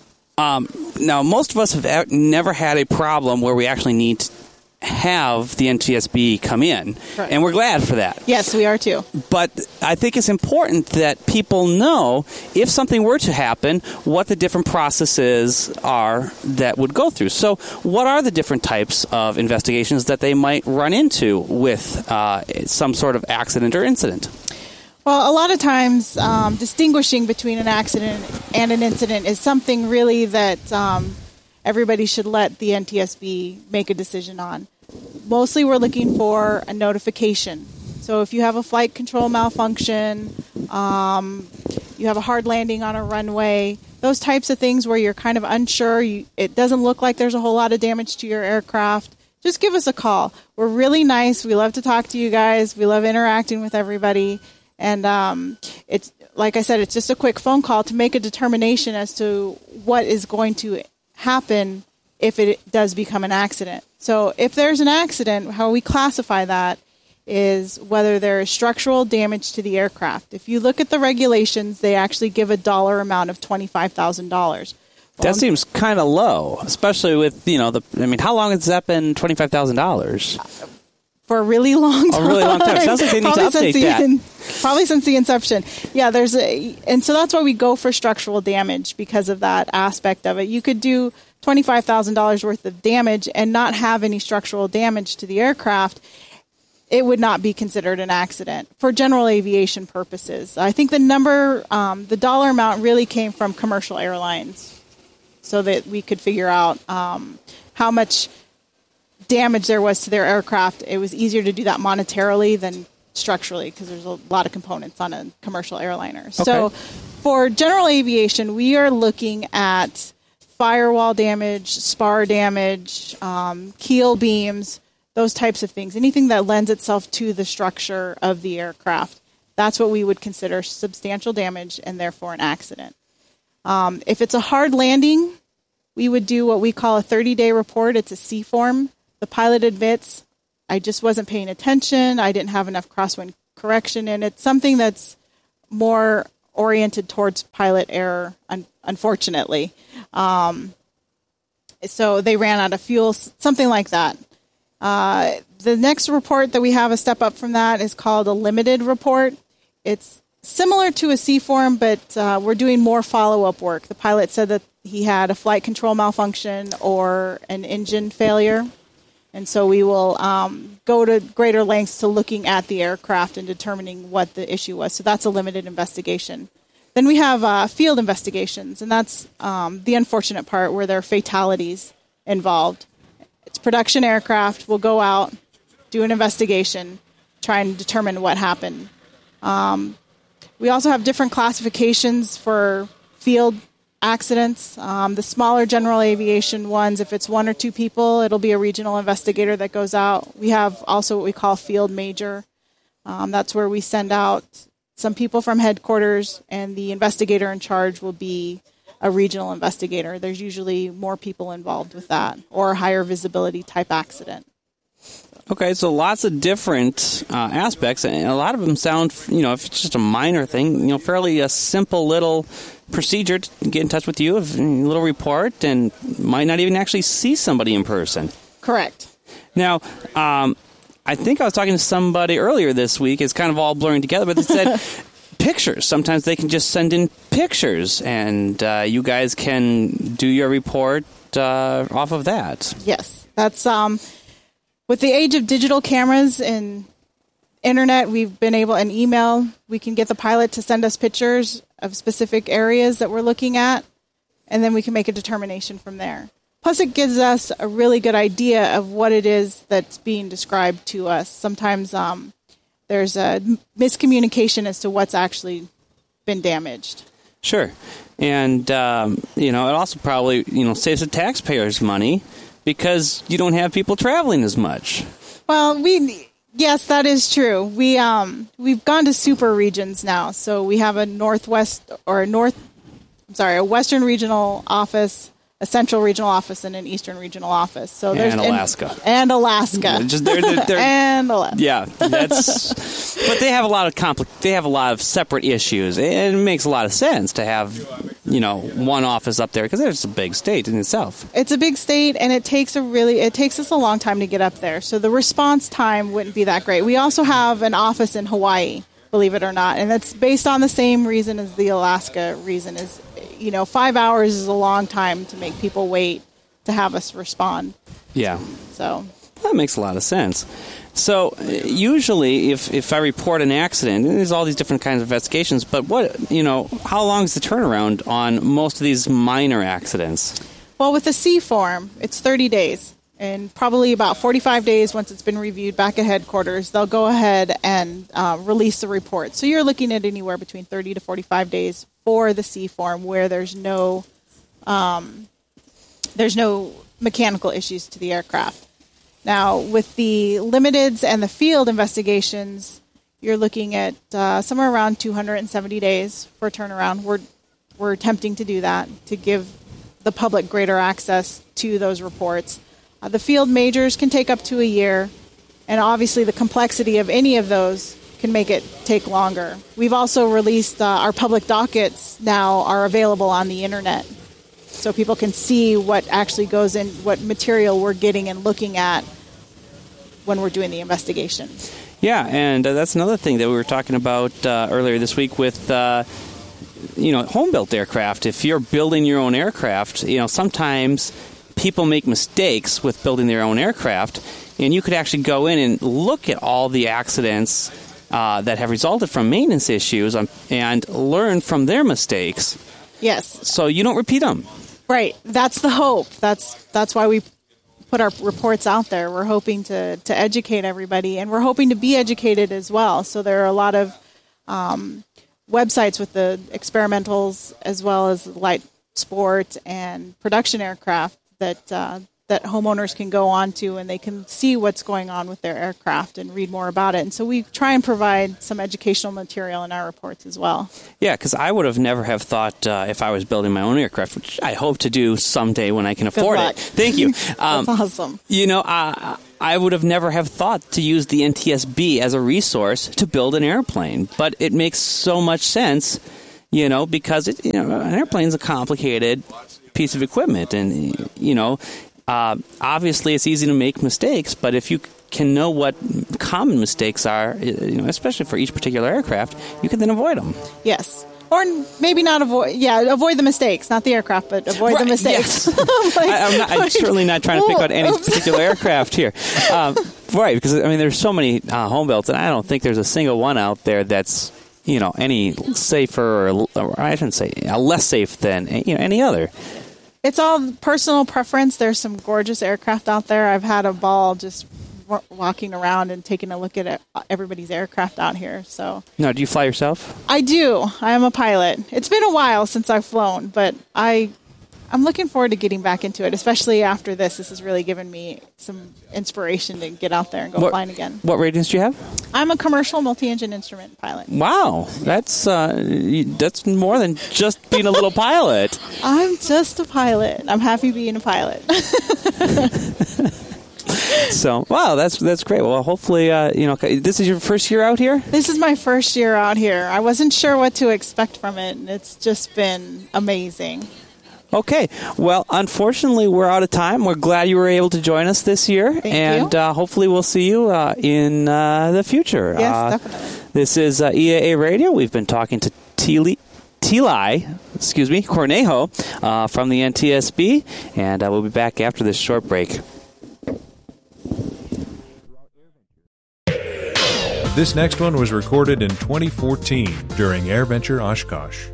Now, most of us have never had a problem where we actually need to have the NTSB come in, right. And we're glad for that. Yes, we are too. But I think it's important that people know if something were to happen, what the different processes are that would go through. So what are the different types of investigations that they might run into with some sort of accident or incident? Well, a lot of times distinguishing between an accident and an incident is something really that everybody should let the NTSB make a decision on. Mostly we're looking for a notification. So if you have a flight control malfunction, you have a hard landing on a runway, those types of things where you're kind of unsure, it doesn't look like there's a whole lot of damage to your aircraft, just give us a call. We're really nice. We love to talk to you guys. We love interacting with everybody. And it's like I said, it's just a quick phone call to make a determination as to what is going to happen if it does become an accident. So if there's an accident, how we classify that is whether there is structural damage to the aircraft. If you look at the regulations, they actually give a dollar amount of $25,000. That seems kind of low, especially with, how long has that been $25,000? For a really long time. A really long time. Sounds like they need to update that. Probably since the inception. Yeah, and so that's why we go for structural damage because of that aspect of it. You could do $25,000 worth of damage and not have any structural damage to the aircraft. It would not be considered an accident for general aviation purposes. I think the dollar amount really came from commercial airlines so that we could figure out how much damage there was to their aircraft. It was easier to do that monetarily than structurally because there's a lot of components on a commercial airliner. Okay. So For general aviation, we are looking at firewall damage, spar damage, keel beams, those types of things. Anything that lends itself to the structure of the aircraft. That's what we would consider substantial damage and therefore an accident. If it's a hard landing, we would do what we call a 30-day report. It's a C form. The pilot admits, I just wasn't paying attention. I didn't have enough crosswind correction. And it's something that's more oriented towards pilot error, unfortunately. So they ran out of fuel, something like that. The next report that we have a step up from that is called a limited report. It's similar to a C form, but we're doing more follow-up work. The pilot said that he had a flight control malfunction or an engine failure. And so we will go to greater lengths to looking at the aircraft and determining what the issue was. So that's a limited investigation. Then we have field investigations, and that's the unfortunate part where there are fatalities involved. It's production aircraft. We'll go out, do an investigation, try and determine what happened. We also have different classifications for field accidents. The smaller general aviation ones, if it's one or two people, it'll be a regional investigator that goes out. We have also what we call field major. That's where we send out some people from headquarters, and the investigator in charge will be a regional investigator. There's usually more people involved with that, or a higher visibility type accident. Okay, so lots of different aspects, and a lot of them sound, if it's just a minor thing, fairly a simple little procedure to get in touch with you, a little report, and might not even actually see somebody in person. Correct. Now, I think I was talking to somebody earlier this week. It's kind of all blurring together, but they said pictures. Sometimes they can just send in pictures, and you guys can do your report off of that. Yes, that's with the age of digital cameras and internet, we've been able, and email, we can get the pilot to send us pictures of specific areas that we're looking at, and then we can make a determination from there. Plus, it gives us a really good idea of what it is that's being described to us. Sometimes there's a miscommunication as to what's actually been damaged. Sure. And, it also probably, saves the taxpayers money because you don't have people traveling as much. Well, yes, that is true. We've gone to super regions now. So we have a a Western regional office, a Central regional office, and an Eastern regional office. So there's Alaska. And Alaska. They're, and Alaska. Yeah, but they have a lot of separate issues. It makes a lot of sense to have, one office up there because it's a big state in itself. It's a big state, and it takes us a long time to get up there. So the response time wouldn't be that great. We also have an office in Hawaii, believe it or not, and that's based on the same reason as the Alaska reason is. 5 hours is a long time to make people wait to have us respond. Yeah. So that makes a lot of sense. So usually if I report an accident, and there's all these different kinds of investigations, but how long is the turnaround on most of these minor accidents? Well, with the C form, it's 30 days. And probably about 45 days once it's been reviewed back at headquarters, they'll go ahead and release the report. So you're looking at anywhere between 30 to 45 days for the C form where there's no mechanical issues to the aircraft. Now, with the limiteds and the field investigations, you're looking at somewhere around 270 days for a turnaround. We're attempting to do that to give the public greater access to those reports. The field majors can take up to a year, and obviously the complexity of any of those can make it take longer. We've also released our public dockets now are available on the internet, so people can see what actually goes in, what material we're getting and looking at when we're doing the investigation. Yeah, and that's another thing that we were talking about earlier this week with home-built aircraft. If you're building your own aircraft, sometimes people make mistakes with building their own aircraft, and you could actually go in and look at all the accidents that have resulted from maintenance issues and learn from their mistakes. Yes. So you don't repeat them. Right. That's the hope. That's why we put our reports out there. We're hoping to educate everybody, and we're hoping to be educated as well. So there are a lot of websites with the experimentals as well as light sport and production aircraft that homeowners can go on to, and they can see what's going on with their aircraft and read more about it. And so we try and provide some educational material in our reports as well. Yeah, because I would have never have thought if I was building my own aircraft, which I hope to do someday when I can afford it. Thank you. That's awesome. I would have never have thought to use the NTSB as a resource to build an airplane, but it makes so much sense, because an airplane is a complicated piece of equipment, and obviously it's easy to make mistakes, but if you can know what common mistakes are, especially for each particular aircraft, you can then avoid them. Yes. Or maybe not avoid the mistakes, not the aircraft, but avoid the mistakes. Yes. I'm certainly not trying to pick out any particular aircraft here. Right, because, there's so many home builds, and I don't think there's a single one out there that's, any safer, or I shouldn't say, less safe than, any other. It's all personal preference. There's some gorgeous aircraft out there. I've had a ball just walking around and taking a look at everybody's aircraft out here. So now, do you fly yourself? I do. I am a pilot. It's been a while since I've flown, but I'm looking forward to getting back into it, especially after this. This has really given me some inspiration to get out there and go flying again. What ratings do you have? I'm a commercial multi-engine instrument pilot. Wow, that's more than just being a little pilot. I'm just a pilot. I'm happy being a pilot. So, wow, that's great. Well, hopefully, this is your first year out here? This is my first year out here. I wasn't sure what to expect from it, and it's just been amazing. Okay. Well, unfortunately, we're out of time. We're glad you were able to join us this year. Thank you. Hopefully we'll see you in the future. Yes, definitely. This is EAA Radio. We've been talking to Tili Cornejo from the NTSB, and we'll be back after this short break. This next one was recorded in 2014 during AirVenture Oshkosh.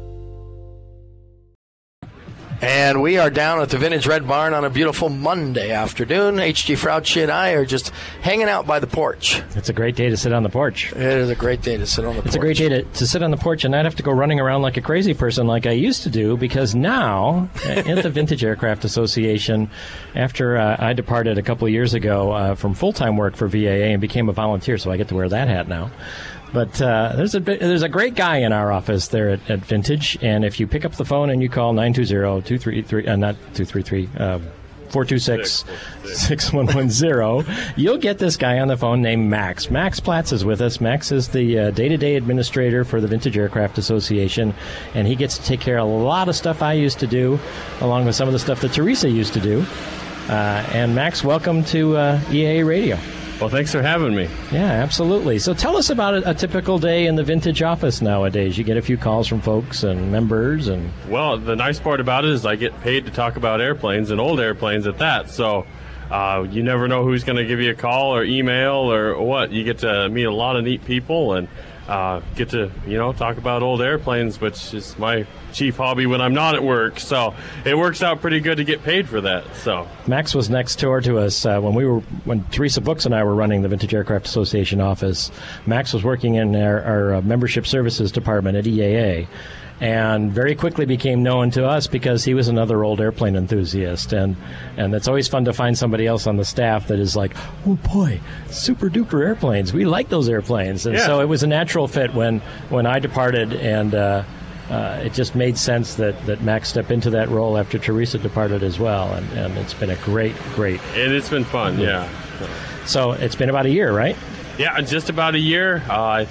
And we are down at the Vintage Red Barn on a beautiful Monday afternoon. H.G. Frautschi and I are just hanging out by the porch. It's a great day to sit on the porch. It is a great day to sit on the porch. It's a great day to sit on the porch and not have to go running around like a crazy person like I used to do, because now, at the Vintage Aircraft Association, after I departed a couple of years ago from full-time work for VAA and became a volunteer, so I get to wear that hat now. But there's a great guy in our office there at Vintage, and if you pick up the phone and you call 426-6110, you'll get this guy on the phone named Max. Max Platz is with us. Max is the day-to-day administrator for the Vintage Aircraft Association, and he gets to take care of a lot of stuff I used to do, along with some of the stuff that Teresa used to do. And Max, welcome to EAA Radio. Well, thanks for having me. Yeah, absolutely. So tell us about a typical day in the Vintage office nowadays. You get a few calls from folks and members. And well, the nice part about it is I get paid to talk about airplanes, and old airplanes at that. So you never know who's going to give you a call or email or what. You get to meet a lot of neat people and get to, talk about old airplanes, which is my chief hobby when I'm not at work. So it works out pretty good to get paid for that. So Max was next door to us when Teresa Books and I were running the Vintage Aircraft Association office. Max was working in our membership services department at EAA, and very quickly became known to us because he was another old airplane enthusiast, and it's always fun to find somebody else on the staff that is like, oh boy, super duper airplanes, we like those airplanes. And so it was a natural fit when I departed, and it just made sense that Max step into that role after Teresa departed as well, and it's been a great and it's been fun. So it's been about a year, right? Yeah, just about a year.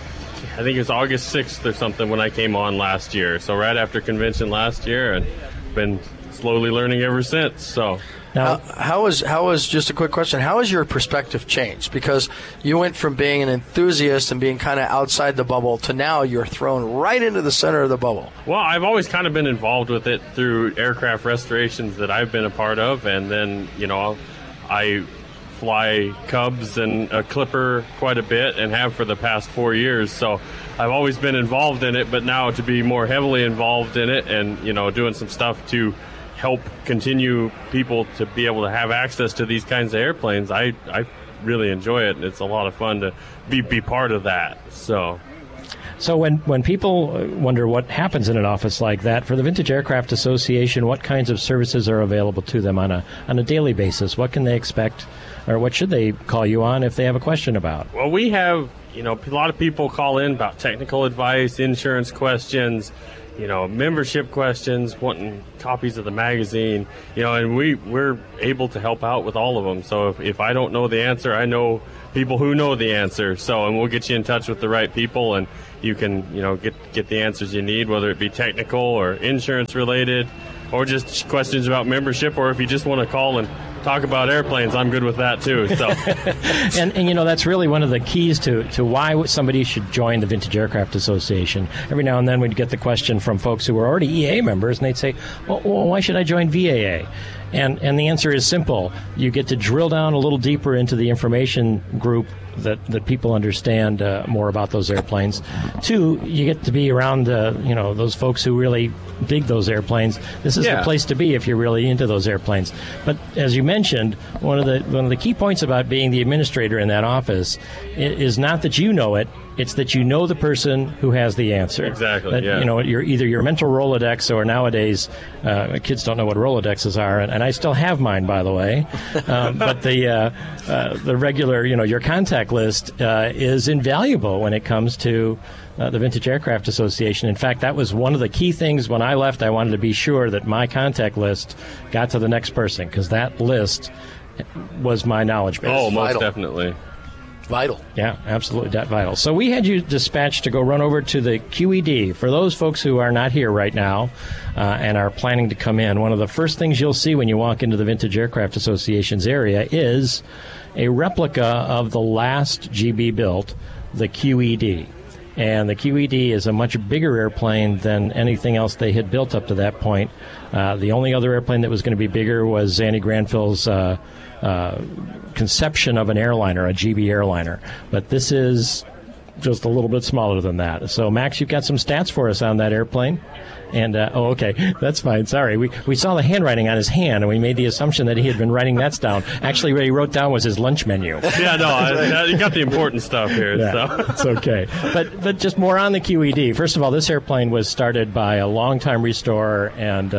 I think it was August 6th or something when I came on last year. So right after convention last year, and been slowly learning ever since. So now, how was just a quick question? How has your perspective changed? Because you went from being an enthusiast and being kind of outside the bubble to now you're thrown right into the center of the bubble. Well, I've always kind of been involved with it through aircraft restorations that I've been a part of, and then I fly Cubs and a Clipper quite a bit and have for the past 4 years. So I've always been involved in it, but now to be more heavily involved in it and, doing some stuff to help continue people to be able to have access to these kinds of airplanes, I really enjoy it, and it's a lot of fun to be part of that. So So when people wonder what happens in an office like that, for the Vintage Aircraft Association, what kinds of services are available to them on a daily basis? What can they expect, or what should they call you on if they have a question about? Well, we have, a lot of people call in about technical advice, insurance questions, membership questions, wanting copies of the magazine, and we're able to help out with all of them. So if I don't know the answer, I know people who know the answer. And we'll get you in touch with the right people, and you can, get the answers you need, whether it be technical or insurance related, or just questions about membership, or if you just want to call and talk about airplanes, I'm good with that too. So, and that's really one of the keys to why somebody should join the Vintage Aircraft Association. Every now and then we'd get the question from folks who are already EA members, and they'd say, well, why should I join VAA? And the answer is simple. You get to drill down a little deeper into the information group that people understand more about those airplanes. Two, you get to be around those folks who really dig those airplanes. This is the place to be if you're really into those airplanes. But as you mentioned, one of the key points about being the administrator in that office is not that you know it. It's that you know the person who has the answer. Exactly. You're either your mental Rolodex, or nowadays kids don't know what Rolodexes are, and I still have mine, by the way. But the regular, your contact list is invaluable when it comes to the Vintage Aircraft Association. In fact, that was one of the key things when I left. I wanted to be sure that my contact list got to the next person, because that list was my knowledge base. Oh, most definitely. Vital. Yeah, absolutely vital. So we had you dispatched to go run over to the QED. For those folks who are not here right now and are planning to come in, one of the first things you'll see when you walk into the Vintage Aircraft Association's area is a replica of the last GB built, the QED. And the QED is a much bigger airplane than anything else they had built up to that point. The only other airplane that was going to be bigger was Zandy Granville's conception of an airliner, a GB airliner. But this is just a little bit smaller than that. So, Max, you've got some stats for us on that airplane. And, okay, that's fine. Sorry. We saw the handwriting on his hand, and we made the assumption that he had been writing that down. Actually, what he wrote down was his lunch menu. Yeah, no, you got the important stuff here. Yeah, so. It's okay. But just more on the QED. First of all, this airplane was started by a longtime restorer and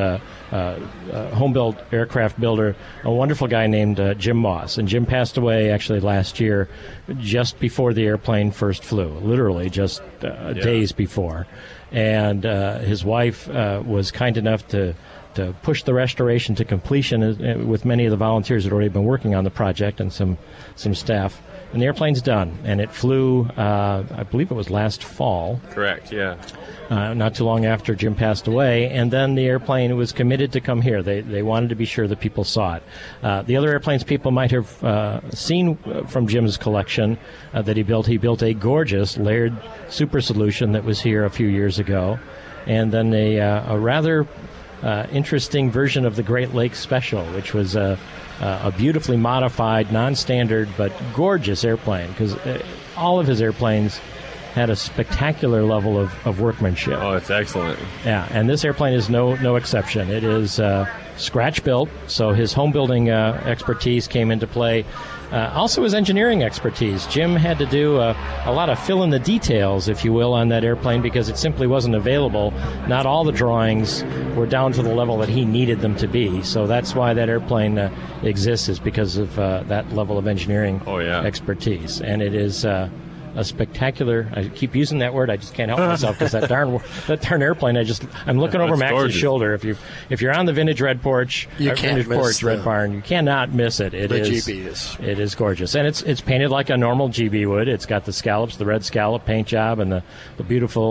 home-built aircraft builder, a wonderful guy named Jim Moss. And Jim passed away actually last year, just before the airplane first flew, literally just days before. And his wife was kind enough to push the restoration to completion with many of the volunteers that had already been working on the project and some staff. And the airplane's done, and it flew, I believe it was last fall. Correct, yeah. Not too long after Jim passed away, and then the airplane was committed to come here. They wanted to be sure that people saw it. The other airplanes people might have seen from Jim's collection that he built a gorgeous layered super solution that was here a few years ago, and then a rather interesting version of the Great Lakes Special, which was a beautifully modified, non-standard, but gorgeous airplane, because all of his airplanes had a spectacular level of workmanship. Oh, it's excellent. Yeah, and this airplane is no exception. It is scratch-built, so his home-building expertise came into play. Also his engineering expertise. Jim had to do a lot of fill-in-the-details, if you will, on that airplane because it simply wasn't available. Not all the drawings were down to the level that he needed them to be. So that's why that airplane exists, is because of that level of engineering expertise. And it is a spectacular. I keep using that word. I just can't help myself because that darn airplane. I'm looking over Max's gorgeous. shoulder. If you're on the Vintage Red Porch, Red Barn, you cannot miss it. It is gorgeous, and it's painted like a normal GB would. It's got the scallops, the red scallop paint job, and the beautiful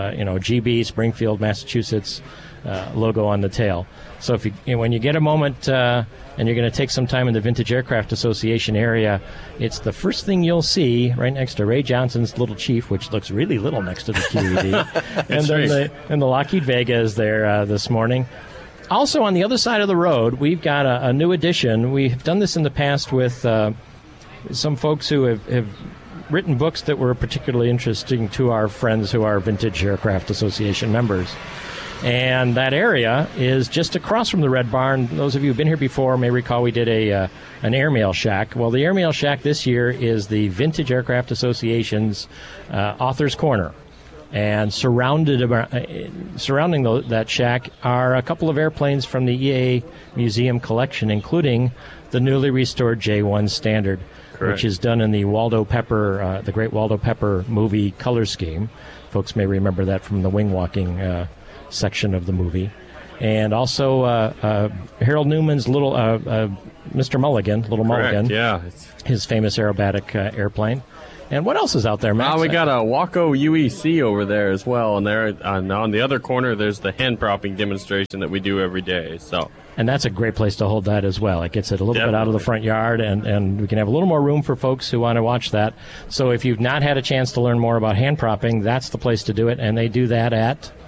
GB Springfield, Massachusetts logo on the tail. So when you get a moment and you're going to take some time in the Vintage Aircraft Association area, it's the first thing you'll see right next to Ray Johnson's Little Chief, which looks really little next to the QED. and the Lockheed Vega is there this morning. Also, on the other side of the road, we've got a new addition. We've done this in the past with some folks who have written books that were particularly interesting to our friends who are Vintage Aircraft Association members. And that area is just across from the Red Barn. Those of you who've been here before may recall we did an Airmail Shack. Well, the Airmail Shack this year is the Vintage Aircraft Association's Author's Corner. And surrounding that shack are a couple of airplanes from the EAA Museum collection, including the newly restored J-1 Standard, Correct. which is done in the Waldo Pepper, the great Waldo Pepper movie color scheme. Folks may remember that from the wing walking section of the movie. And also Harold Newman's little Mr. Mulligan, Little Correct, Mulligan, yeah. his famous aerobatic airplane. And what else is out there, Max? We got a Waco UEC over there as well, and there on the other corner, there's the hand propping demonstration that we do every day. So, and that's a great place to hold that as well. It gets it a little bit out of the front yard, and we can have a little more room for folks who want to watch that. So if you've not had a chance to learn more about hand propping, that's the place to do it, and they do that at